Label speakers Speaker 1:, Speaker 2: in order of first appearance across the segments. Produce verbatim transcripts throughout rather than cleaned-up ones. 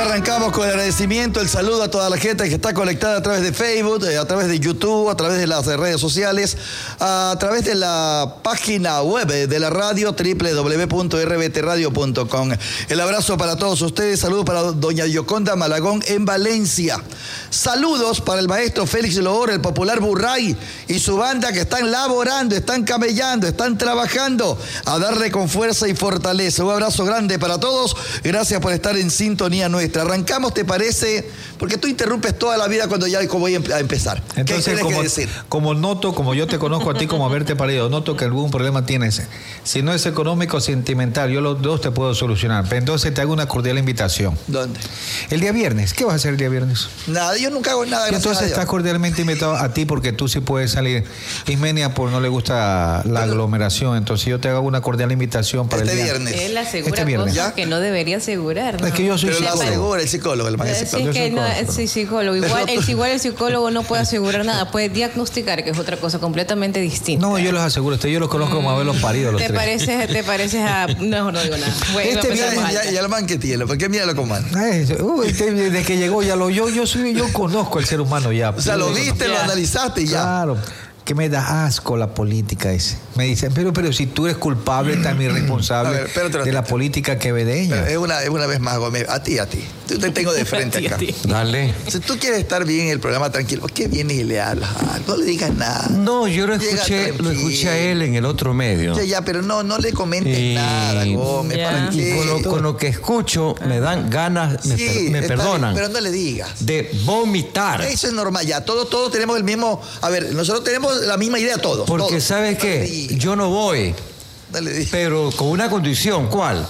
Speaker 1: Ya arrancamos con el agradecimiento, el saludo a toda la gente que está conectada a través de Facebook, a través de YouTube, a través de las redes sociales, a través de la página web de la radio, doble u doble u doble u punto r b t radio punto com. El abrazo para todos ustedes, saludos para doña Yoconda Malagón en Valencia. Saludos para el maestro Félix Loor, el popular Burray y su banda que están laborando, están camellando, están trabajando a darle con fuerza y fortaleza. Un abrazo grande para todos, gracias por estar en sintonía nuestra. Arrancamos, ¿te parece? Porque tú interrumpes toda la vida cuando ya voy a empezar.
Speaker 2: Entonces,
Speaker 1: ¿qué
Speaker 2: como,
Speaker 1: que decir?
Speaker 2: como noto, como yo te conozco a ti, como haberte parido, noto que algún problema tienes. Si no es económico o sentimental, yo los dos te puedo solucionar. Pero entonces te hago una cordial invitación.
Speaker 1: ¿Dónde?
Speaker 2: El día viernes. ¿Qué vas a hacer el día viernes?
Speaker 1: Nada, yo nunca hago nada.
Speaker 2: Y entonces estás cordialmente invitado a ti porque tú sí puedes salir. Ismenia por no le gusta la aglomeración, entonces yo te hago una cordial invitación para
Speaker 1: este
Speaker 2: el día
Speaker 1: viernes.
Speaker 3: Él asegura
Speaker 2: este viernes.
Speaker 3: cosas
Speaker 1: ¿Ya?
Speaker 3: que no debería asegurar, ¿no?
Speaker 2: Es que yo soy
Speaker 1: Pero lo
Speaker 2: psicólogo.
Speaker 1: asegura el psicólogo, el maestro
Speaker 3: Sí,
Speaker 1: psicólogo.
Speaker 3: que no,
Speaker 2: psicólogo.
Speaker 3: sí, psicólogo. Igual el, igual el psicólogo no puede asegurar nada, puede diagnosticar, que es otra cosa completamente distinta.
Speaker 2: No, yo los aseguro, usted yo los conozco como haberlos parido los
Speaker 3: ¿Te
Speaker 2: tres.
Speaker 3: pareces, te pareces a...? No, no digo nada. Bueno,
Speaker 2: Este
Speaker 3: empezamos
Speaker 2: viene
Speaker 3: alto.
Speaker 1: Y al man que tiene, ¿por qué míralo como man?
Speaker 2: Ay, uy, este, desde que llegó ya lo yo yo soy yo conozco al ser humano ya.
Speaker 1: O sea, lo viste, lo
Speaker 3: Ya.
Speaker 1: analizaste y ya.
Speaker 2: Claro. Que me da asco la política ese. Me dicen, pero pero si tú eres culpable, también responsable
Speaker 1: A ver, espérate un
Speaker 2: de la
Speaker 1: ratito.
Speaker 2: política quevedeña.
Speaker 1: Pero es una, es una vez más, Gómez, a ti, a ti. Yo te tengo de frente
Speaker 3: A ti, a
Speaker 1: acá.
Speaker 3: ti.
Speaker 4: Dale.
Speaker 1: Si tú quieres estar bien en el programa tranquilo, ¿por qué vienes y le hablas? Ah, no le digas nada.
Speaker 4: No, yo lo
Speaker 1: Llega
Speaker 4: escuché, lo
Speaker 1: tranquilo.
Speaker 4: escuché a él en el otro medio.
Speaker 1: Ya, ya, pero no, no le comentes
Speaker 4: Y-
Speaker 1: nada, Gómez.
Speaker 3: Ya.
Speaker 1: ¿Para
Speaker 4: Y
Speaker 1: qué?
Speaker 4: con lo, con lo que escucho me dan ganas, me,
Speaker 1: Sí,
Speaker 4: per- me
Speaker 1: está
Speaker 4: perdonan,
Speaker 1: bien, pero no le digas.
Speaker 4: de vomitar.
Speaker 1: Eso es normal, ya. Todos, todos tenemos el mismo. A ver, nosotros tenemos la misma idea, todos.
Speaker 4: Porque
Speaker 1: todos.
Speaker 4: ¿sabes
Speaker 1: No le
Speaker 4: qué?
Speaker 1: digas,
Speaker 4: Yo no voy,
Speaker 1: no le digas.
Speaker 4: pero con una condición. ¿Cuál?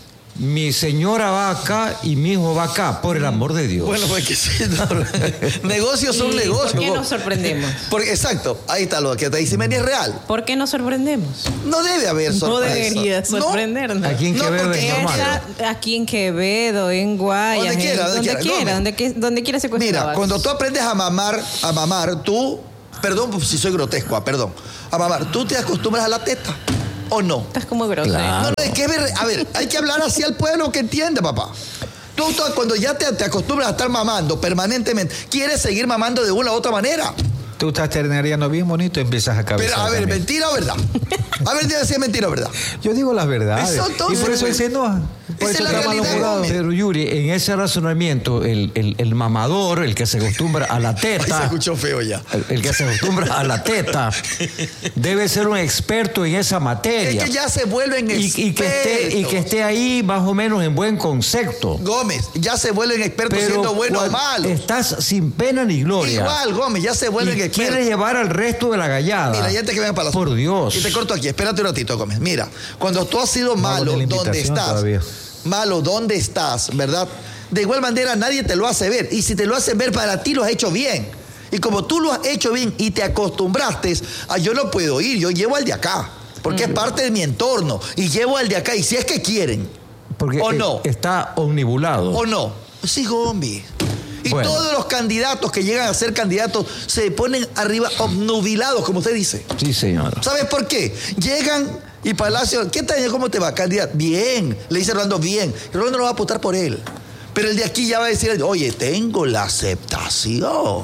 Speaker 4: Mi señora va acá y mi hijo va acá, por el amor de Dios.
Speaker 1: Bueno, pues que sí, no. Negocios son
Speaker 3: ¿Y
Speaker 1: negocios.
Speaker 3: ¿Por qué
Speaker 1: Gómez.
Speaker 3: nos sorprendemos?
Speaker 1: Porque, exacto, ahí está lo que te dice, es real.
Speaker 3: ¿Por qué nos sorprendemos?
Speaker 1: No debe haber
Speaker 3: No
Speaker 1: sorpresa.
Speaker 3: debería
Speaker 1: No.
Speaker 3: sorprendernos.
Speaker 4: Aquí en
Speaker 1: No,
Speaker 4: Quevedo
Speaker 1: porque
Speaker 4: es normal.
Speaker 3: Esa- aquí en Quevedo, en Guayas,
Speaker 1: Donde quiera,
Speaker 3: en-
Speaker 1: donde quiera,
Speaker 3: quiera,
Speaker 1: Gómez.
Speaker 3: donde, que- donde quiera se
Speaker 1: Mira, cuando tú aprendes a mamar, a mamar, tú, perdón si soy grotesco, ah, perdón, a mamar, tú te acostumbras a la teta, ¿o no?
Speaker 3: Estás como grosero.
Speaker 4: Claro.
Speaker 1: No, no, es que, es ver- a ver, hay que hablar así al pueblo que entienda, papá. Tú, tú, cuando ya te, te acostumbras a estar mamando permanentemente, quieres seguir mamando de una u otra manera.
Speaker 2: Tú estás ternereando bien bonito y empiezas a cabecear.
Speaker 1: Pero, a ver,
Speaker 2: también.
Speaker 1: ¿mentira o verdad? A ver, dime si es mentira o verdad.
Speaker 2: Yo digo las verdades.
Speaker 1: Eso,
Speaker 2: y
Speaker 1: entonces,
Speaker 2: por eso él
Speaker 1: pues,
Speaker 2: se enoja. Por
Speaker 1: esa
Speaker 2: eso
Speaker 1: es la
Speaker 2: está
Speaker 1: realidad,
Speaker 2: malhumorado.
Speaker 1: Gómez.
Speaker 4: Pero Yuri, en ese razonamiento, el, el, el mamador, el que se acostumbra a la
Speaker 1: Ay, se
Speaker 4: teta,
Speaker 1: escuchó feo ya.
Speaker 4: el, el que se acostumbra a la teta, debe ser un experto en esa materia.
Speaker 1: Es que ya se vuelven
Speaker 4: y, y que esté, y que esté ahí más o menos en buen concepto.
Speaker 1: Gómez, ya se vuelven expertos
Speaker 4: Pero
Speaker 1: siendo bueno o
Speaker 4: cual-
Speaker 1: malo.
Speaker 4: estás sin pena ni gloria.
Speaker 1: Igual, Gómez, ya se vuelven
Speaker 4: y
Speaker 1: expertos.
Speaker 4: quieres llevar al resto de la gallada.
Speaker 1: Mira, ya te que venga para la
Speaker 4: Por Dios.
Speaker 1: Y te corto aquí, espérate un ratito, Gómez. Mira, cuando tú has sido
Speaker 2: No,
Speaker 1: malo,
Speaker 2: de la
Speaker 1: ¿dónde
Speaker 2: invitación
Speaker 1: estás?
Speaker 2: todavía.
Speaker 1: Malo, ¿dónde estás? ¿Verdad? De igual manera, nadie te lo hace ver. Y si te lo hacen ver, para ti lo has hecho bien. Y como tú lo has hecho bien y te acostumbraste, a yo no puedo ir, yo llevo al de acá. Porque es parte de mi entorno. Y llevo al de acá. Y si es que quieren,
Speaker 4: Porque
Speaker 1: ¿o
Speaker 4: eh,
Speaker 1: no?
Speaker 4: está omnibulado.
Speaker 1: ¿o no? Sí, Gómez. Y
Speaker 4: Bueno.
Speaker 1: todos los candidatos que llegan a ser candidatos se ponen arriba obnubilados, como usted dice.
Speaker 4: Sí, señor.
Speaker 1: ¿Sabes por qué? Llegan y Palacio, ¿qué tal? ¿Cómo te va, candidato? Bien. Le dice Rolando, bien. Rolando no va a votar por él. Pero el de aquí ya va a decir, oye, tengo la aceptación.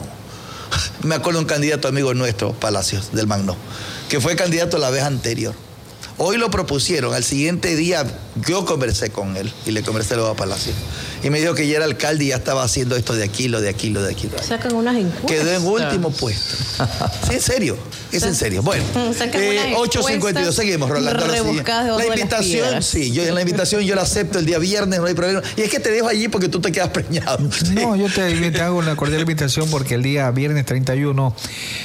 Speaker 1: Me acuerdo un candidato amigo nuestro, Palacios, del Magno, que fue candidato la vez anterior. Hoy lo propusieron, al siguiente día yo conversé con él y le conversé luego a Palacios. Y me dijo que ya era alcalde y ya estaba haciendo esto de aquí, lo de aquí, lo de aquí. Lo de aquí.
Speaker 3: Sacan unas encuestas.
Speaker 1: Quedó en último puesto. Sí, en serio. Es en serio. Bueno,
Speaker 3: Sacan
Speaker 1: eh,
Speaker 3: unas
Speaker 1: ocho cincuenta y dos. Seguimos, Rolando. Ahora sí.
Speaker 3: rebuscadas debajo
Speaker 1: La
Speaker 3: de las
Speaker 1: invitación,
Speaker 3: piedras.
Speaker 1: sí. Yo en la invitación yo la acepto el día viernes, no hay problema. Y es que te dejo allí porque tú te quedas preñado.
Speaker 2: No, yo te, te hago una cordial invitación porque el día viernes treinta y uno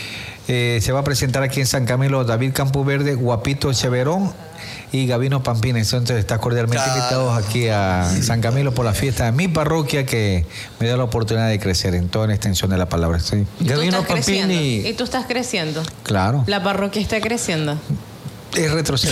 Speaker 2: eh, se va a presentar aquí en San Camilo David Campuverde, Guapito Cheverón y Gabino Pampina. Entonces estás cordialmente
Speaker 1: Claro.
Speaker 2: invitados aquí a San Camilo por la fiesta de mi parroquia que me da la oportunidad de crecer en toda la extensión de la palabra. Sí,
Speaker 3: Y tú
Speaker 4: Gabino
Speaker 3: estás creciendo.
Speaker 4: Pampini.
Speaker 3: Y tú estás creciendo.
Speaker 2: claro.
Speaker 3: La parroquia está creciendo.
Speaker 2: Es retroceso.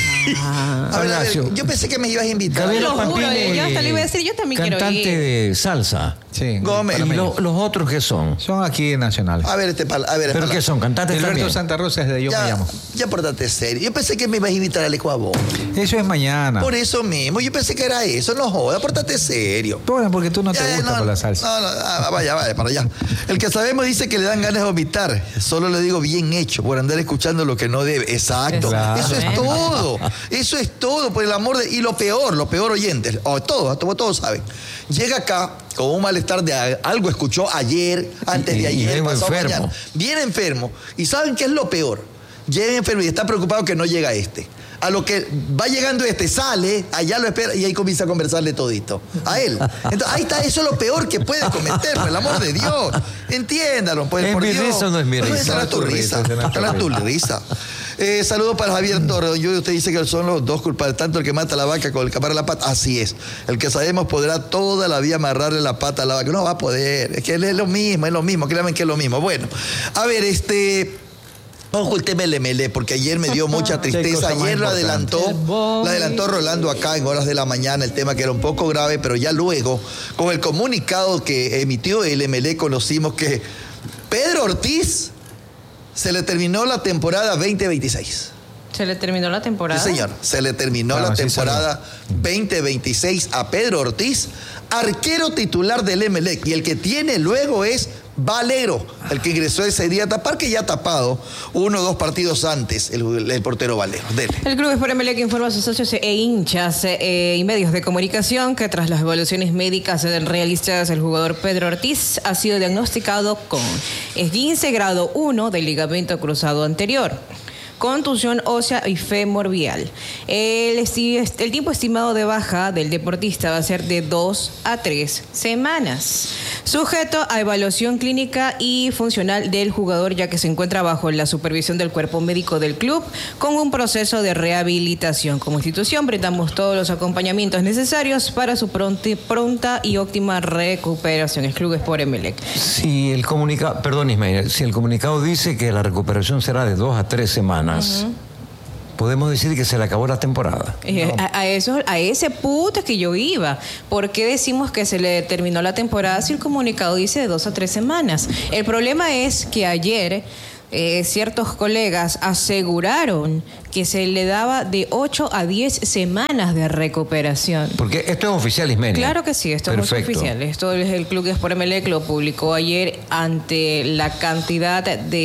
Speaker 3: Ah.
Speaker 1: A ver, a ver,
Speaker 4: Horacio.
Speaker 1: yo pensé que me ibas a invitar.
Speaker 4: Gabino
Speaker 3: Lo juro,
Speaker 4: Pampini,
Speaker 3: yo hasta le iba a decir, yo también quiero
Speaker 4: cantante
Speaker 3: ir.
Speaker 4: de salsa.
Speaker 2: Sí.
Speaker 1: Gómez.
Speaker 4: ¿Y lo- los otros qué son?
Speaker 2: Son aquí nacionales.
Speaker 1: A ver, este pal, a ver,
Speaker 4: ¿Pero
Speaker 1: pala-
Speaker 4: qué son? ¿Cantantes
Speaker 2: Alberto
Speaker 4: también?
Speaker 2: Santa Rosa es de Yo
Speaker 1: ya,
Speaker 2: Me Llamo.
Speaker 1: ya portate serio. Yo pensé que me ibas a invitar al Ecuador.
Speaker 2: Eso es mañana.
Speaker 1: Por eso mismo, yo pensé que era eso. No joda, portate serio.
Speaker 2: Bueno, porque tú no te
Speaker 1: Ya,
Speaker 2: gusta
Speaker 1: no,
Speaker 2: con la salsa.
Speaker 1: No, no, ah, vaya, vaya, para allá. El que sabemos dice que le dan ganas de vomitar. Solo le digo bien hecho por andar escuchando lo que no debe. Exacto.
Speaker 2: Claro.
Speaker 1: Eso es todo. Eso es todo, por el amor de. Y lo peor, lo peor, oyentes. Oh, todos, todos, todos saben. Llega acá con un malestar de a- algo escuchó ayer, antes
Speaker 4: Y-
Speaker 1: de
Speaker 4: y
Speaker 1: ayer,
Speaker 4: vengo
Speaker 1: pasado
Speaker 4: enfermo.
Speaker 1: mañana. Viene enfermo. ¿Y saben qué es lo peor? Llega enfermo y está preocupado que no llega este. A lo que va llegando este, sale, allá lo espera y ahí comienza a conversarle todito. A él. Entonces, ahí está, eso es lo peor que puedes cometer, por el amor de Dios. Entiéndalo, pues,
Speaker 4: ¿Es
Speaker 1: por
Speaker 4: mi
Speaker 1: Dios.
Speaker 4: risa o no es mi risa?
Speaker 1: Esa es tu risa.
Speaker 2: Esa es tu
Speaker 1: Esa es tu
Speaker 2: risa.
Speaker 1: risa. Eh, saludos para Javier Torre. Yo, usted dice que son los dos culpables, tanto el que mata la vaca como el que amarra la pata. Así es. El que sabemos podrá toda la vida amarrarle la pata a la vaca. No va a poder. Es que es lo mismo, es lo mismo. Créanme que es lo mismo. Bueno, a ver, este. Ojo el tema del M L E, porque ayer me dio mucha
Speaker 2: Qué
Speaker 1: tristeza.
Speaker 2: cosa más
Speaker 1: Ayer lo
Speaker 2: importante.
Speaker 1: adelantó, lo adelantó Rolando acá en horas de la mañana, el tema que era un poco grave, pero ya luego, con el comunicado que emitió el M L E, conocimos que Pedro Ortiz se le terminó la temporada veinte veintiséis.
Speaker 3: Se le terminó la temporada.
Speaker 1: Sí, señor. Se le terminó
Speaker 2: Claro,
Speaker 1: la
Speaker 2: sí,
Speaker 1: temporada veinte veintiséis a Pedro Ortiz, arquero titular del M L E. Y el que tiene luego es Valero, el que ingresó ese día a tapar, que ya ha tapado uno o dos partidos antes, el, el portero Valero. Dele.
Speaker 3: El Club Sport M L E que informa a sus socios e hinchas eh, y medios de comunicación que tras las evaluaciones médicas realizadas, el jugador Pedro Ortiz ha sido diagnosticado con esguince grado uno del ligamento cruzado anterior, contusión ósea y fémur vial. El, esti- el tiempo estimado de baja del deportista va a ser de dos a tres semanas. Sujeto a evaluación clínica y funcional del jugador, ya que se encuentra bajo la supervisión del cuerpo médico del club con un proceso de rehabilitación. Como institución brindamos todos los acompañamientos necesarios para su pronta, pronta y óptima recuperación. El Club Sport M L E.
Speaker 4: Si el comunicado, perdón Ismael, si el comunicado dice que la recuperación será de dos a tres semanas, podemos decir que se le acabó la temporada.
Speaker 3: Eh, a, a eso, a ese punto es que yo iba. ¿Por qué decimos que se le terminó la temporada si el comunicado dice de dos a tres semanas? El problema es que ayer eh, ciertos colegas aseguraron que se le daba de ocho a diez semanas de recuperación.
Speaker 4: Porque esto es oficial, Ismenia.
Speaker 3: Claro que sí, esto
Speaker 4: Perfecto.
Speaker 3: es oficial. Esto es el Club de Sport M L E que lo publicó ayer ante la cantidad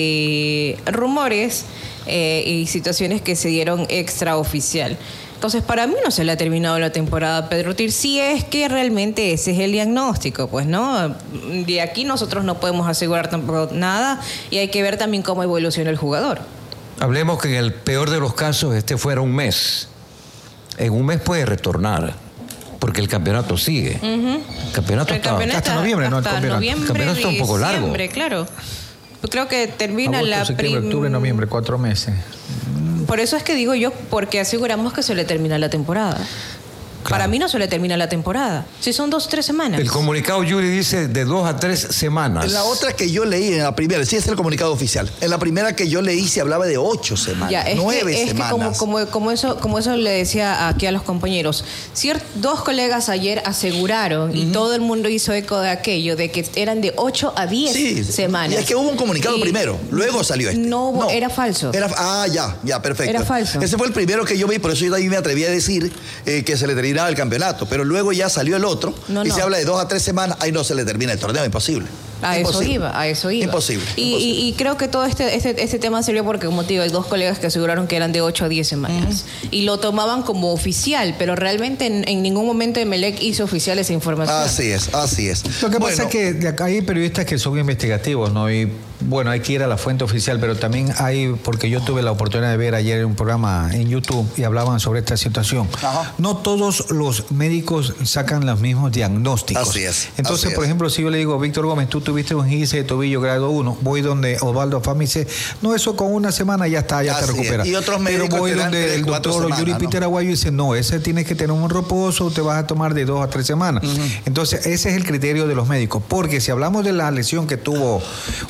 Speaker 3: de rumores eh, y situaciones que se dieron extraoficial. Entonces, para mí no se le ha terminado la temporada a Pedro Ortiz, si es que realmente ese es el diagnóstico, pues, ¿no? De aquí nosotros no podemos asegurar tampoco nada y hay que ver también cómo evoluciona el jugador.
Speaker 4: Hablemos que en el peor de los casos este fuera un mes. En un mes puede retornar, porque el campeonato sigue. El campeonato
Speaker 3: El
Speaker 4: está...
Speaker 3: campeonato
Speaker 2: hasta noviembre, ¿no? El
Speaker 3: hasta
Speaker 2: campeonato.
Speaker 3: noviembre,
Speaker 4: El campeonato está un poco largo.
Speaker 3: diciembre, claro. Yo creo que termina
Speaker 2: Agosto,
Speaker 3: la
Speaker 2: septiembre,
Speaker 3: prim-
Speaker 2: octubre, noviembre, cuatro meses.
Speaker 3: Por eso es que digo yo, porque aseguramos que se le termina la temporada. Para mí no se le termina la temporada. Si son dos, tres semanas.
Speaker 4: El comunicado, Yuri, dice de dos a tres semanas.
Speaker 1: En la otra que yo leí, en la primera, sí es el comunicado oficial. En la primera que yo leí se hablaba de ocho semanas,
Speaker 3: Ya, es
Speaker 1: nueve
Speaker 3: que, es
Speaker 1: semanas.
Speaker 3: que como, como, como eso, como eso le decía aquí a los compañeros, cier- dos colegas ayer aseguraron y todo el mundo hizo eco de aquello, de que eran de ocho a diez
Speaker 1: Sí,
Speaker 3: semanas.
Speaker 1: y es que hubo un comunicado
Speaker 3: Y
Speaker 1: primero, luego salió este.
Speaker 3: No hubo, era falso.
Speaker 1: Era, ah, ya, ya, perfecto.
Speaker 3: Era falso.
Speaker 1: Ese fue el primero que yo vi, por eso yo también me atreví a decir eh, que se le terminaba el campeonato. Pero luego ya salió el otro
Speaker 3: No,
Speaker 1: y
Speaker 3: no.
Speaker 1: se habla de dos a tres semanas, ahí no se le termina el torneo, imposible.
Speaker 3: A eso
Speaker 1: Imposible.
Speaker 3: iba, a eso iba.
Speaker 1: Imposible.
Speaker 3: Y,
Speaker 1: imposible.
Speaker 3: y- y creo que todo este, este, este tema salió porque, como te digo, hay dos colegas que aseguraron que eran de ocho a diez semanas. Y lo tomaban como oficial, pero realmente en, en ningún momento Emelec hizo oficial esa información.
Speaker 1: Así es, así es.
Speaker 2: Lo que
Speaker 1: Bueno,
Speaker 2: pasa es que de acá hay periodistas que son investigativos, ¿no? Y bueno, hay que ir a la fuente oficial, pero también hay, porque yo tuve la oportunidad de ver ayer un programa en YouTube y hablaban sobre esta situación.
Speaker 1: Ajá.
Speaker 2: No todos los médicos sacan los mismos diagnósticos.
Speaker 1: Así es,
Speaker 2: Entonces,
Speaker 1: así
Speaker 2: por
Speaker 1: es.
Speaker 2: ejemplo, si yo le digo, Víctor Gómez, tú tuviste un esguince de tobillo grado uno, voy donde Osvaldo Fami dice, no, eso con una semana ya está, ya
Speaker 1: Así
Speaker 2: te
Speaker 1: es.
Speaker 2: recuperas.
Speaker 1: Y otros
Speaker 2: Pero
Speaker 1: médicos
Speaker 2: voy
Speaker 1: te dan
Speaker 2: donde
Speaker 1: tres,
Speaker 2: el
Speaker 1: cuatro
Speaker 2: doctor
Speaker 1: semanas,
Speaker 2: Yuri
Speaker 1: ¿no?
Speaker 2: Peter Aguayo dice, no, ese tienes que tener un reposo, te vas a tomar de dos a tres semanas. Entonces, ese es el criterio de los médicos, porque si hablamos de la lesión que tuvo o que tiene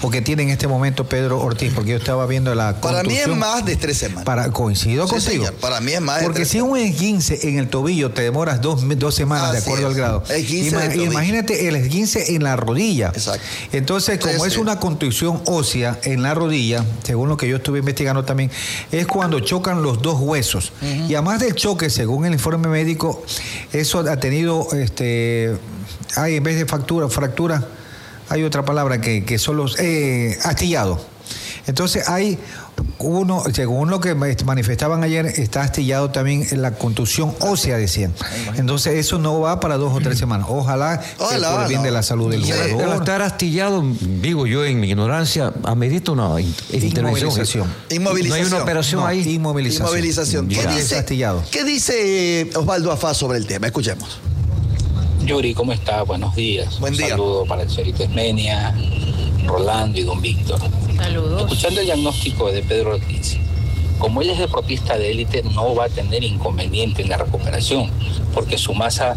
Speaker 2: tiene en este momento Pedro Ortiz? Porque yo estaba viendo la contusión.
Speaker 1: Para mí es más de tres semanas.
Speaker 2: Para, coincido
Speaker 1: sí,
Speaker 2: contigo.
Speaker 1: Señor, para mí es más de
Speaker 2: Porque
Speaker 1: tres
Speaker 2: si un esguince en el tobillo te demoras dos, dos semanas,
Speaker 1: Así
Speaker 2: de acuerdo
Speaker 1: es.
Speaker 2: al grado.
Speaker 1: Esguince
Speaker 2: Ima-
Speaker 1: del tobillo.
Speaker 2: imagínate el esguince en la rodilla.
Speaker 1: Exacto.
Speaker 2: Entonces, como
Speaker 1: Sí,
Speaker 2: es
Speaker 1: sí.
Speaker 2: una contusión ósea en la rodilla, según lo que yo estuve investigando también, es cuando chocan los dos huesos. Uh-huh. Y además del choque, según el informe médico, eso ha tenido, este, hay en vez de fractura, fractura, hay otra palabra que, que son los eh, astillado. Entonces hay uno, según lo que manifestaban ayer, está astillado también en la contusión ósea, decían. Entonces eso no va para dos o tres semanas. Ojalá,
Speaker 1: Ojalá
Speaker 2: que por el bien
Speaker 1: no.
Speaker 2: de la salud del
Speaker 4: Y el
Speaker 2: jugador.
Speaker 4: estar astillado, digo yo en mi ignorancia, amerita una in- intervención.
Speaker 2: Inmovilización.
Speaker 1: Inmovilización.
Speaker 4: No hay una operación
Speaker 2: No,
Speaker 4: ahí.
Speaker 2: Inmovilización.
Speaker 1: Inmovilización. ¿Qué
Speaker 4: Ya.
Speaker 1: dice,
Speaker 2: Está astillado.
Speaker 1: ¿Qué dice eh, Osvaldo Afá sobre el tema? Escuchemos.
Speaker 5: Yuri, ¿cómo está? Buenos días.
Speaker 1: Buen
Speaker 5: Un
Speaker 1: día.
Speaker 5: saludo para el señorito Esmenia, Rolando y don Víctor.
Speaker 3: Saludos.
Speaker 5: Escuchando el diagnóstico de Pedro Ortiz, como él es deportista de élite, no va a tener inconveniente en la recuperación, porque su masa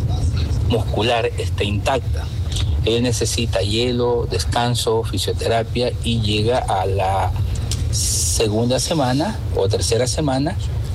Speaker 5: muscular está intacta. Él necesita hielo, descanso, fisioterapia y llega a la segunda semana o tercera semana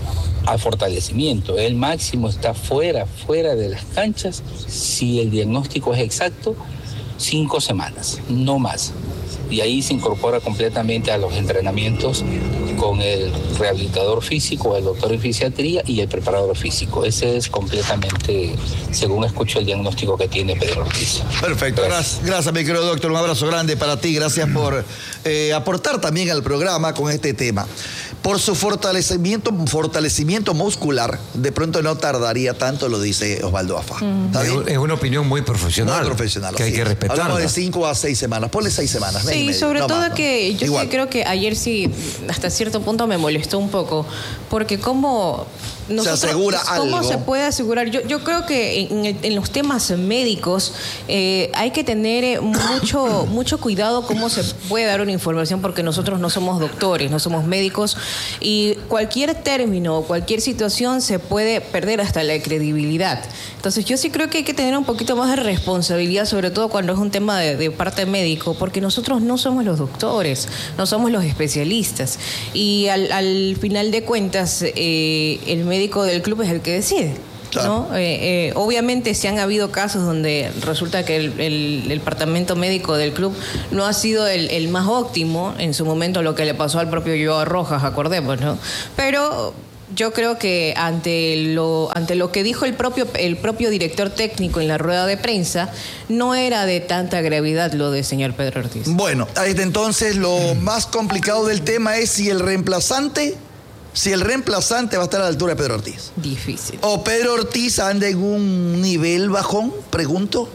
Speaker 5: al fortalecimiento. El máximo está fuera, fuera de las canchas, si el diagnóstico es exacto, cinco semanas, no más. Y ahí se incorpora completamente a los entrenamientos con el rehabilitador físico, el doctor en fisiatría y el preparador físico. Ese es completamente, según escucho, el diagnóstico que tiene Pedro Ortiz.
Speaker 1: Perfecto, gracias, gracias mi querido doctor, un abrazo grande para ti, gracias por eh, aportar también al programa con este tema. Por su fortalecimiento, fortalecimiento muscular, de pronto no tardaría tanto, lo dice Osvaldo Afá. ¿Está bien?
Speaker 4: Es, es una opinión muy profesional.
Speaker 1: Muy profesional,
Speaker 4: que hay
Speaker 1: así
Speaker 4: que
Speaker 1: es.
Speaker 4: respetarla.
Speaker 1: Hablamos de cinco a seis semanas, ponle seis semanas. mes y
Speaker 3: Sí,
Speaker 1: medio,
Speaker 3: sobre
Speaker 1: no
Speaker 3: todo
Speaker 1: más, ¿no?
Speaker 3: que yo
Speaker 1: Igual.
Speaker 3: sí creo que ayer sí, hasta cierto punto me molestó un poco, porque cómo nosotros,
Speaker 1: asegura
Speaker 3: ¿cómo
Speaker 1: algo?
Speaker 3: se puede asegurar? Yo, yo creo que en, el- en los temas médicos eh, hay que tener eh, mucho, mucho cuidado cómo se puede dar una información, porque nosotros no somos doctores, no somos médicos, y cualquier término o cualquier situación se puede perder hasta la credibilidad. Entonces yo sí creo que hay que tener un poquito más de responsabilidad, sobre todo cuando es un tema de, de parte médico, porque nosotros no somos los doctores, no somos los especialistas. Y al, al final de cuentas, eh, el médico del club es el que decide.
Speaker 1: Claro.
Speaker 3: ¿No? Eh, eh, obviamente sí han habido casos donde resulta que el, el- el departamento médico del club no ha sido el, el más óptimo, en su momento lo que le pasó al propio Joao Rojas, acordemos, ¿no? Pero yo creo que ante lo, ante lo que dijo el propio, el propio director técnico en la rueda de prensa, no era de tanta gravedad lo del señor Pedro Ortiz.
Speaker 1: Bueno, desde entonces lo más complicado del tema es si el reemplazante, si el reemplazante va a estar a la altura de Pedro Ortiz.
Speaker 3: Difícil.
Speaker 1: ¿O Pedro Ortiz anda en un nivel bajón? Pregunto.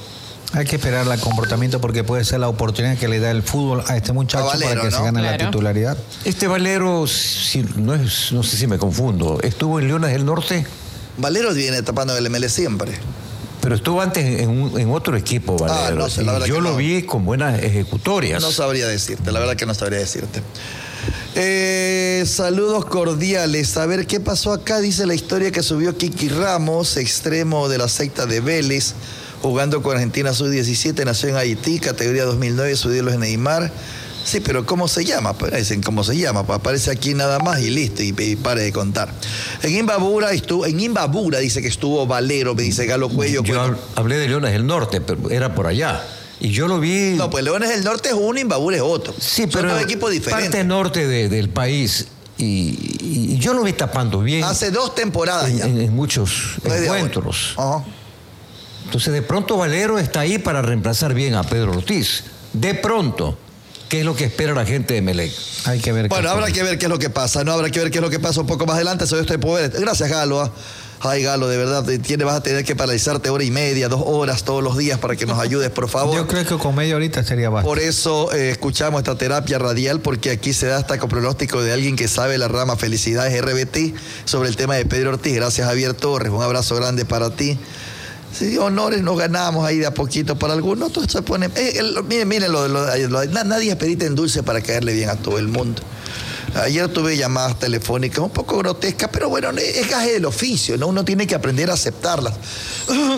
Speaker 2: Hay que esperar el comportamiento porque puede ser la oportunidad que le da el fútbol a este muchacho
Speaker 1: A Valero,
Speaker 2: para que
Speaker 1: ¿no?
Speaker 2: se gane la
Speaker 3: Claro.
Speaker 2: titularidad.
Speaker 4: Este Valero, si, no, es, no sé si me confundo, estuvo en Leones del Norte,
Speaker 1: Valero viene tapando el M L siempre.
Speaker 4: pero estuvo antes en, un- en otro equipo, Valero.
Speaker 1: Ah, no sé, la
Speaker 4: Y
Speaker 1: verdad
Speaker 4: yo
Speaker 1: que
Speaker 4: lo
Speaker 1: no.
Speaker 4: vi con buenas ejecutorias.
Speaker 1: No sabría decirte, la verdad que no sabría decirte. Eh, saludos cordiales. A ver qué pasó acá. Dice la historia que subió Kiki Ramos, extremo de la secta de Vélez, jugando con Argentina sub diecisiete, nació en Haití, categoría dos mil nueve, su ídolo es Neymar. Sí, pero ¿cómo se llama? Pues dicen cómo se llama, pues aparece aquí nada más y listo, y, y pare de contar. En Imbabura estuvo, en Imbabura dice que estuvo Valero, me dice Galo Cuello.
Speaker 4: Yo
Speaker 1: Cuello.
Speaker 4: hab- hablé de Leones del Norte, pero era por allá. Y yo lo vi.
Speaker 1: No, pues Leones del Norte es uno, Imbabura es otro.
Speaker 4: Sí,
Speaker 1: Son
Speaker 4: pero
Speaker 1: dos equipos diferentes.
Speaker 4: parte norte de- del país. Y, y yo lo vi tapando bien
Speaker 1: Hace dos temporadas
Speaker 4: en,
Speaker 1: ya.
Speaker 4: en- en muchos
Speaker 1: No es de ahora.
Speaker 4: encuentros.
Speaker 1: Ajá.
Speaker 4: Entonces, de pronto Valero está ahí para reemplazar bien a Pedro Ortiz. De pronto, ¿qué es lo que espera la gente de Melec?
Speaker 2: Hay que ver.
Speaker 1: Bueno,
Speaker 2: qué
Speaker 1: habrá
Speaker 2: pasa.
Speaker 1: que ver qué es lo que pasa, ¿no? Habrá que ver qué es lo que pasa un poco más adelante sobre este poder. Gracias, Galo. ¿ah? Ay, Galo, de verdad, te- tiene, vas a tener que paralizarte hora y media, dos horas todos los días para que nos ayudes, por favor.
Speaker 2: Yo creo que con media horita sería bastante.
Speaker 1: Por eso eh, escuchamos esta terapia radial, porque aquí se da hasta con pronóstico de alguien que sabe la rama. Felicidades, R B T, sobre el tema de Pedro Ortiz. Gracias, Javier Torres. Un abrazo grande para ti. Sí, honores nos ganamos ahí de a poquito para algunos. Otros se ponen. Eh, el- miren, miren lo, lo- lo- na- nadie es perita en dulce para caerle bien a todo el mundo. Ayer tuve llamadas telefónicas un poco grotescas, pero bueno, es gaje del oficio, ¿no? Uno tiene que aprender a aceptarlas.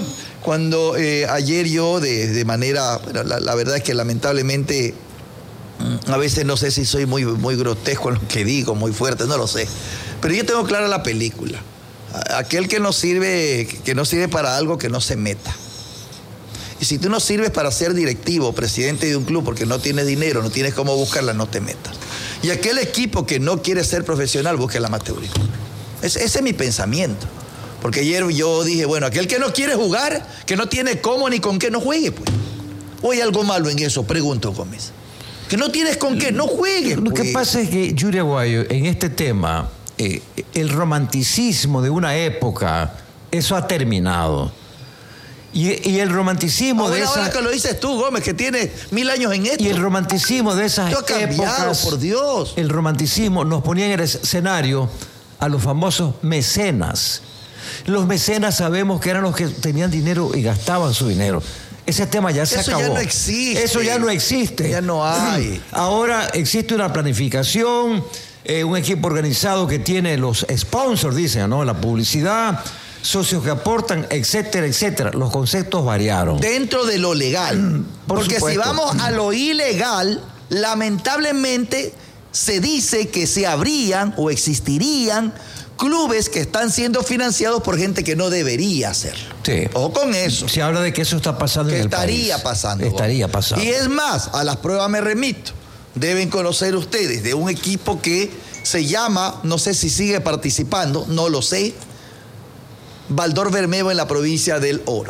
Speaker 1: Cuando eh, ayer yo, de, de manera, bueno, la, la verdad es que lamentablemente A veces no sé si soy muy, muy grotesco en lo que digo, muy fuerte, no lo sé. Pero yo tengo clara la película. Aquel que no sirve, que no sirve para algo, que no se meta. Y si tú no sirves para ser directivo, presidente de un club, porque no tienes dinero, no tienes cómo buscarla, no te metas. Y aquel equipo que no quiere ser profesional, busque el amateurismo. Ese, ese es mi pensamiento. Porque ayer yo dije, bueno, aquel que no quiere jugar, que no tiene cómo ni con qué, no juegue, pues. ¿O hay algo malo en eso? Pregunto, Gómez. Que no tienes con qué, no juegues.
Speaker 4: Lo
Speaker 1: pues.
Speaker 4: que pasa es que, Yuri Aguayo, en este tema, eh, el romanticismo de una época, eso ha terminado. Y, y el romanticismo
Speaker 1: Ah,
Speaker 4: de
Speaker 1: bueno,
Speaker 4: esa...
Speaker 1: ahora que lo dices tú, Gómez, que tienes mil años en esto.
Speaker 4: Y el romanticismo de esas
Speaker 1: Esto ha cambiado,
Speaker 4: épocas,
Speaker 1: por Dios.
Speaker 4: el romanticismo nos ponía en el escenario a los famosos mecenas. Los mecenas sabemos que eran los que tenían dinero y gastaban su dinero. Ese tema ya se
Speaker 1: Eso
Speaker 4: acabó.
Speaker 1: ya no existe.
Speaker 4: Eso ya no existe.
Speaker 1: Ya no hay.
Speaker 4: Ahora existe una planificación, eh, un equipo organizado que tiene los sponsors, dicen, ¿no? La publicidad, socios que aportan, etcétera, etcétera. Los conceptos variaron.
Speaker 1: Dentro de lo legal.
Speaker 4: Por
Speaker 1: Porque
Speaker 4: supuesto.
Speaker 1: si vamos a lo ilegal, lamentablemente se dice que se habrían o existirían clubes que están siendo financiados por gente que no debería hacerlo.
Speaker 4: Sí.
Speaker 1: Ojo con eso.
Speaker 4: Se habla de que eso está pasando
Speaker 1: Que
Speaker 4: en el
Speaker 1: estaría
Speaker 4: país.
Speaker 1: pasando.
Speaker 4: Estaría
Speaker 1: Gómez.
Speaker 4: pasando.
Speaker 1: Y es más, a las pruebas me remito. Deben conocer ustedes de un equipo que se llama, no sé si sigue participando, no lo sé, Baldor Bermeo en la provincia del Oro.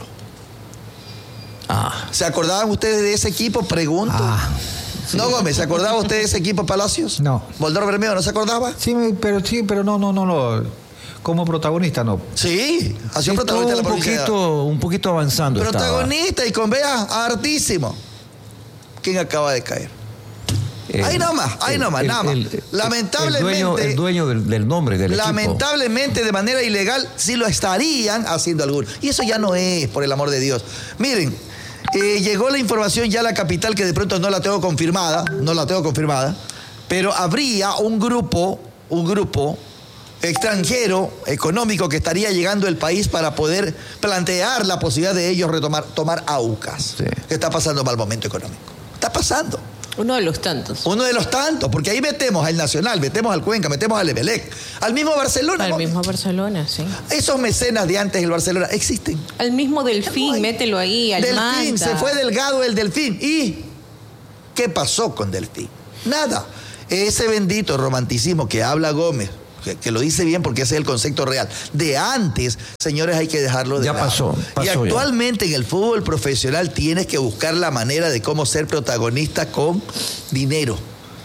Speaker 4: Ah.
Speaker 1: ¿Se acordaban ustedes de ese equipo? Pregunto.
Speaker 2: Ah,
Speaker 1: No, Gómez, ¿se acordaba usted de ese equipo Palacios?
Speaker 2: No.
Speaker 1: ¿Baldor Bermeo no se acordaba?
Speaker 2: sí, pero sí, pero no, no, no, no. Como protagonista no.
Speaker 1: Sí, ha sido
Speaker 4: Sí,
Speaker 1: protagonista de la
Speaker 4: un
Speaker 1: provincia de-
Speaker 4: poquito, un poquito avanzando estaba.
Speaker 1: Protagonista y con vea hartísimo. ¿Quién acaba de caer?
Speaker 4: El-
Speaker 1: ahí nomás, ahí
Speaker 4: el-
Speaker 1: nomás,
Speaker 4: el-
Speaker 1: nada más.
Speaker 4: el- el-
Speaker 1: Lamentablemente-
Speaker 4: El dueño, el dueño del, del nombre del equipo.
Speaker 1: Lamentablemente, de manera ilegal, sí lo estarían haciendo algunos. Y eso ya no es, por el amor de Dios. Miren, eh, llegó la información ya a la capital, que de pronto no la tengo confirmada, no la tengo confirmada, pero habría un grupo, un grupo extranjero, económico, que estaría llegando al país para poder plantear la posibilidad de ellos retomar, tomar Aucas.
Speaker 4: Sí.
Speaker 1: Que está pasando mal momento económico. Está pasando.
Speaker 3: Uno de los tantos.
Speaker 1: Uno de los tantos, porque ahí metemos al Nacional, metemos al Cuenca, metemos al Emelec, al mismo Barcelona.
Speaker 3: Al
Speaker 1: ¿no?
Speaker 3: mismo Barcelona, sí.
Speaker 1: Esos mecenas de antes del Barcelona existen.
Speaker 3: Al mismo Delfín,
Speaker 1: No hay.
Speaker 3: mételo ahí, al
Speaker 1: Delfín,
Speaker 3: Manta.
Speaker 1: se fue Delgado el Delfín. ¿Y qué pasó con Delfín? Nada. Ese bendito romanticismo que habla Gómez, que, que lo dice bien porque ese es el concepto real, de antes, señores, hay que dejarlo de
Speaker 4: Ya
Speaker 1: lado.
Speaker 4: pasó, pasó
Speaker 1: Y
Speaker 4: ya.
Speaker 1: actualmente en el fútbol profesional tienes que buscar la manera de cómo ser protagonista con dinero.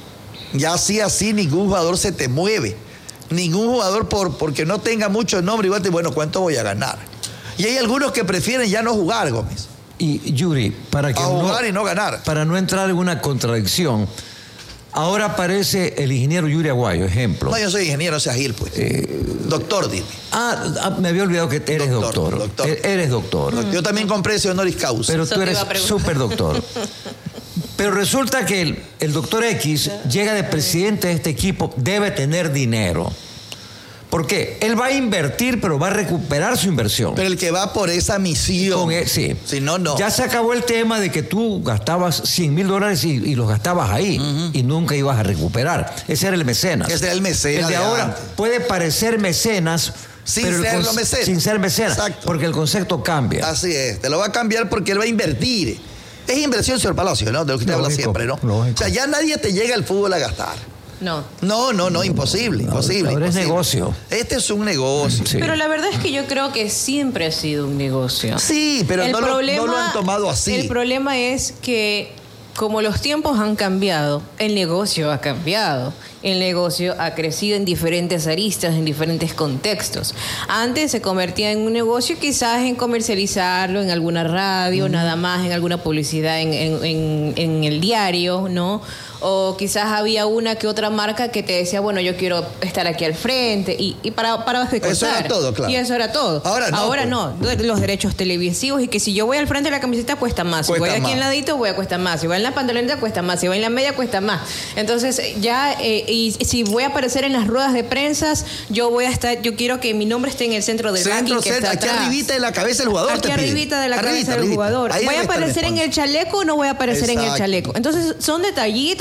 Speaker 1: Ya así, así, ningún jugador se te mueve. Ningún jugador, por, porque no tenga mucho nombre, igual te, bueno, ¿cuánto voy a ganar? Y hay algunos que prefieren ya no jugar, Gómez.
Speaker 4: Y Yuri, para que
Speaker 1: A
Speaker 4: no,
Speaker 1: jugar y no ganar.
Speaker 4: para no entrar en una contradicción, ahora aparece el ingeniero Yuri Aguayo, ejemplo.
Speaker 1: No, yo soy ingeniero, no seas Gil, pues. Doctor, dime.
Speaker 4: Ah, ah, me había olvidado que eres
Speaker 1: Doctor,
Speaker 4: doctor.
Speaker 1: doctor.
Speaker 4: E- Eres doctor.
Speaker 1: Yo también compré ese honoris causa.
Speaker 4: Pero
Speaker 3: Eso
Speaker 4: tú
Speaker 3: te
Speaker 4: eres
Speaker 3: iba a preguntar.
Speaker 4: súper doctor. Pero resulta que el, el doctor X llega de presidente de este equipo, debe tener dinero. ¿Por qué? Él va a invertir, pero va a recuperar su inversión.
Speaker 1: Pero el que va por esa misión.
Speaker 4: Con él, sí.
Speaker 1: Si no, no.
Speaker 4: Ya se acabó el tema de que tú gastabas cien mil dólares y, y los gastabas ahí y nunca ibas a recuperar. Ese era el mecenas.
Speaker 1: Ese era el mecenas
Speaker 4: El de
Speaker 1: de
Speaker 4: ahora
Speaker 1: antes.
Speaker 4: puede parecer mecenas,
Speaker 1: Sin
Speaker 4: pero el
Speaker 1: serlo
Speaker 4: conce-
Speaker 1: mecenas.
Speaker 4: sin ser mecenas.
Speaker 1: Exacto.
Speaker 4: Porque el concepto cambia.
Speaker 1: Así es. Te lo va a cambiar porque él va a invertir. Es inversión, señor Palacio, ¿no? De lo que usted habla
Speaker 2: Lógico,
Speaker 1: siempre, ¿no?
Speaker 2: lógico.
Speaker 1: O sea, ya nadie te llega al fútbol a gastar.
Speaker 3: No.
Speaker 1: No, no, no, imposible, imposible.
Speaker 4: ahora es
Speaker 1: imposible.
Speaker 4: negocio.
Speaker 1: Este es un negocio.
Speaker 4: Sí.
Speaker 3: Pero la verdad es que yo creo que siempre ha sido un negocio.
Speaker 1: Sí, pero no, lo, no lo han tomado así.
Speaker 3: El problema es que como los tiempos han cambiado, el negocio ha cambiado. El negocio ha crecido en diferentes aristas, en diferentes contextos. Antes se convertía en un negocio quizás en comercializarlo en alguna radio, nada más, en alguna publicidad en, en, en, en el diario, ¿no? O quizás había una que otra marca que te decía, bueno, yo quiero estar aquí al frente y, y para, para de
Speaker 1: Eso era
Speaker 3: contar.
Speaker 1: todo, claro.
Speaker 3: Y eso era todo.
Speaker 1: Ahora no,
Speaker 3: Ahora
Speaker 1: pues.
Speaker 3: no. Los derechos televisivos y que si yo voy al frente de la camiseta cuesta más. Si
Speaker 1: Cuesta
Speaker 3: voy aquí
Speaker 1: más.
Speaker 3: en ladito voy a cuesta más. Si voy en la pantaloneta cuesta más. Si voy en la media cuesta más. Entonces ya, eh, y si voy a aparecer en las ruedas de prensa, yo voy a estar, yo quiero que mi nombre esté en el centro del
Speaker 1: Centro,
Speaker 3: ranking que
Speaker 1: centro,
Speaker 3: está
Speaker 1: aquí
Speaker 3: atrás.
Speaker 1: arribita de la cabeza del jugador.
Speaker 3: Aquí
Speaker 1: te piden.
Speaker 3: arribita de la
Speaker 1: Arribita,
Speaker 3: cabeza del
Speaker 1: arribita.
Speaker 3: jugador.
Speaker 1: Ahí
Speaker 3: ¿Voy a
Speaker 1: debe estar el
Speaker 3: aparecer en
Speaker 1: sponsor.
Speaker 3: el chaleco o no voy a aparecer en el
Speaker 1: Exacto.
Speaker 3: chaleco? Entonces son detallitos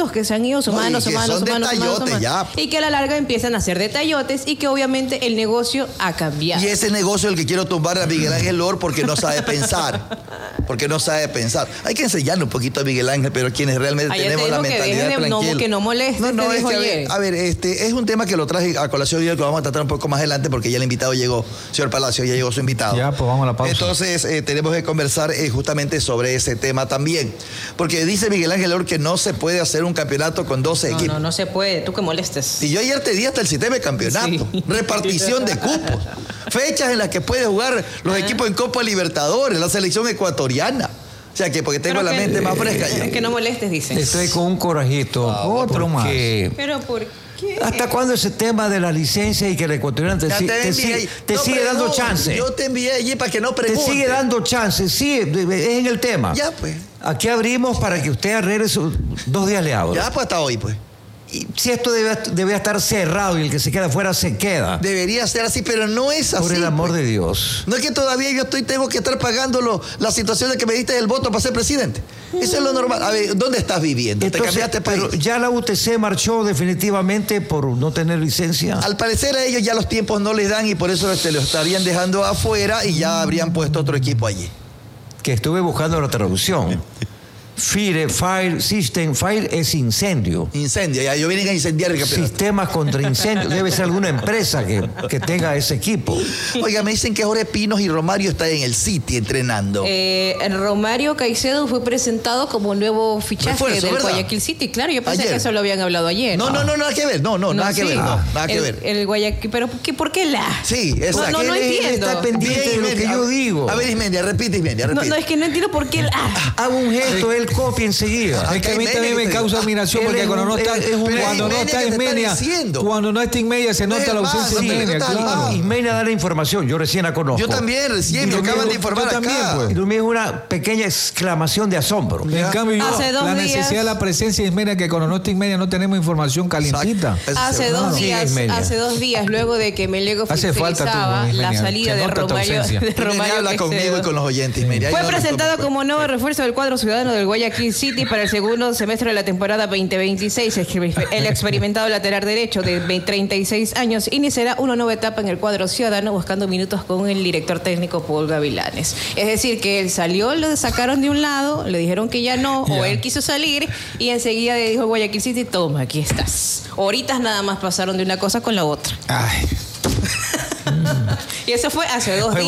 Speaker 3: técnicos que se han ido sumando,
Speaker 1: No, y que
Speaker 3: sumando,
Speaker 1: son
Speaker 3: sumando, sumando,
Speaker 1: detallotes,
Speaker 3: sumando.
Speaker 1: ya.
Speaker 3: Y que a la larga empiezan a ser detallotes y que obviamente el negocio ha cambiado.
Speaker 1: Y ese negocio es el que quiero tumbar a Miguel Ángel Lor porque no sabe pensar. Porque no sabe pensar. Hay que enseñarle un poquito a Miguel Ángel, pero quienes realmente
Speaker 3: Ayer
Speaker 1: tenemos
Speaker 3: te
Speaker 1: la
Speaker 3: dijo que
Speaker 1: mentalidad
Speaker 3: deje de- no,
Speaker 1: tranquila.
Speaker 3: que no moleste,
Speaker 1: No, no,
Speaker 3: te
Speaker 1: es
Speaker 3: dijo
Speaker 1: que, a ver,
Speaker 3: ayer.
Speaker 1: a ver, este, es un tema que lo traje a colación hoy, que lo vamos a tratar un poco más adelante porque ya el invitado llegó, señor Palacio, ya llegó su invitado.
Speaker 2: Ya, pues vamos a la pausa.
Speaker 1: Entonces, eh, tenemos que conversar eh, justamente sobre ese tema también. Porque dice Miguel Ángel Lor que no se puede hacer un campeonato con doce
Speaker 3: No,
Speaker 1: equipos.
Speaker 3: no, no se puede. Tú que molestes.
Speaker 1: Y yo ayer te di hasta el sistema de campeonato,
Speaker 3: Sí.
Speaker 1: repartición de cupos, fechas en las que pueden jugar los equipos en Copa Libertadores, la selección ecuatoriana. O sea que porque tengo
Speaker 3: Pero
Speaker 1: la
Speaker 3: que-
Speaker 1: mente más fresca yo.
Speaker 3: Que no molestes, dicen.
Speaker 4: Estoy con un corajito.
Speaker 2: Otro más.
Speaker 4: porque
Speaker 3: Pero ¿por qué?
Speaker 4: ¿Hasta cuándo ese tema de la licencia y que el ecuatoriano te,
Speaker 1: Ya
Speaker 4: si-
Speaker 1: te
Speaker 4: te
Speaker 1: envié
Speaker 4: sigue,
Speaker 1: ahí.
Speaker 4: te
Speaker 1: No
Speaker 4: sigue dando
Speaker 1: pregunte,
Speaker 4: chance?
Speaker 1: Yo te envié allí para que no
Speaker 4: Te
Speaker 1: pregunte.
Speaker 4: sigue dando chance, sí, es en el tema.
Speaker 1: Ya pues,
Speaker 4: Aquí abrimos para que usted arregle sus dos días le abro.
Speaker 1: ya pues hasta hoy pues.
Speaker 4: Y si esto debe, debe estar cerrado y el que se queda afuera se queda.
Speaker 1: Debería ser así, pero no es así.
Speaker 4: Por el amor
Speaker 1: pues.
Speaker 4: de Dios.
Speaker 1: No es que todavía yo estoy, tengo que estar pagando lo- la situación de que me diste el voto para ser presidente. Eso es lo normal. A ver, ¿dónde estás viviendo? ¿Te
Speaker 4: Entonces,
Speaker 1: cambiaste de país?
Speaker 4: pero ya la U T C marchó definitivamente por no tener licencia.
Speaker 1: Al parecer a ellos ya los tiempos no les dan y por eso este, lo estarían dejando afuera y ya habrían puesto otro equipo allí.
Speaker 4: Que estuve buscando la traducción. FIRE, Fire System, Fire es incendio.
Speaker 1: Incendio, ya ellos vienen a incendiar el campeonato.
Speaker 4: Sistemas contra incendios. Debe ser alguna empresa que, que tenga ese equipo.
Speaker 1: Oiga, me dicen que Jorge Pinos y Romario están en el City entrenando.
Speaker 3: Eh, Romario Caicedo fue presentado como nuevo fichaje
Speaker 1: Refuerzo,
Speaker 3: del
Speaker 1: ¿verdad?
Speaker 3: Guayaquil City. Claro, yo pensé
Speaker 1: Ayer.
Speaker 3: que eso lo habían hablado ayer.
Speaker 1: No, no, no, nada que ver. No, no, nada que
Speaker 3: sí.
Speaker 1: ver. No, nada que
Speaker 3: el,
Speaker 1: ver.
Speaker 3: El Guayaquil, pero ¿por qué, ¿por qué la?
Speaker 1: Sí,
Speaker 3: No,
Speaker 1: exacto.
Speaker 3: no, no
Speaker 4: Él- él
Speaker 3: entiendo.
Speaker 4: está pendiente de lo que
Speaker 1: Ismendia,
Speaker 4: yo
Speaker 1: a-
Speaker 4: digo.
Speaker 1: A ver, Ismendia, repite, Ismendia,
Speaker 3: No,
Speaker 1: repite.
Speaker 3: no, es que no entiendo por qué la.
Speaker 4: Hago un gesto, él copia enseguida.
Speaker 2: Es que a mí
Speaker 1: Acá
Speaker 2: también me
Speaker 1: Ismenia,
Speaker 2: causa
Speaker 1: ah,
Speaker 2: admiración
Speaker 4: él
Speaker 2: porque
Speaker 4: es
Speaker 2: cuando
Speaker 4: un-
Speaker 2: no está,
Speaker 4: él es un-
Speaker 2: cuando no
Speaker 1: Ismenia
Speaker 2: está
Speaker 1: que te está
Speaker 2: Ismenia,
Speaker 1: diciendo.
Speaker 2: cuando no está Ismenia se
Speaker 1: No
Speaker 2: nota
Speaker 1: es
Speaker 2: la
Speaker 1: el
Speaker 2: ausencia de
Speaker 1: más,
Speaker 2: Ismenia,
Speaker 1: no está el
Speaker 2: claro.
Speaker 1: más.
Speaker 4: Ismenia da la información, yo recién la conozco.
Speaker 1: Yo también, recién, me
Speaker 2: Yo
Speaker 1: acaban de
Speaker 2: también,
Speaker 1: informar
Speaker 2: yo también,
Speaker 1: acá.
Speaker 2: pues.
Speaker 4: Y lo mío es una pequeña exclamación de asombro.
Speaker 2: En cambio yo,
Speaker 3: Hace dos
Speaker 2: la
Speaker 3: días-
Speaker 2: necesidad de la presencia de Ismenia, que cuando no está Ismenia no tenemos información calientita.
Speaker 1: Exacto. Eso
Speaker 3: Hace
Speaker 1: sí,
Speaker 3: dos
Speaker 1: no.
Speaker 4: Sí,
Speaker 3: días,
Speaker 4: Ismenia.
Speaker 3: hace dos días, luego de que Melego
Speaker 2: Hace falta tu
Speaker 3: oficializaba la
Speaker 2: Ismenia,
Speaker 3: salida
Speaker 2: se
Speaker 3: de
Speaker 2: nota tu
Speaker 3: Romario,
Speaker 2: ausencia.
Speaker 3: de
Speaker 1: Ismenia
Speaker 3: Romario
Speaker 1: habla
Speaker 3: Caicedo.
Speaker 1: conmigo y con los oyentes, Ismenia.
Speaker 3: Fue
Speaker 1: Ahí no me
Speaker 3: presentado
Speaker 1: tomo,
Speaker 3: como nuevo refuerzo del cuadro ciudadano del Guayaquil City para el segundo semestre de la temporada veinte veintiséis. El experimentado lateral derecho de treinta y seis años iniciará una nueva etapa en el cuadro ciudadano buscando minutos con el director técnico Paul Gavilanes. Es decir, que él salió, lo sacaron de un lado, le dijeron que ya no, o
Speaker 2: Ya.
Speaker 3: él quiso salir y enseguida le dijo Guayaquil City, toma, aquí estás. Horitas nada más pasaron de una cosa con la otra.
Speaker 2: Ay.
Speaker 3: Y eso fue hace dos
Speaker 2: Oye,
Speaker 3: días.